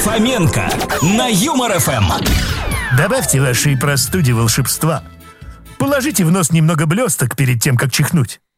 Фоменко на Юмор ФМ. Добавьте вашей простуде волшебства. Положите в нос немного блесток перед тем, как чихнуть.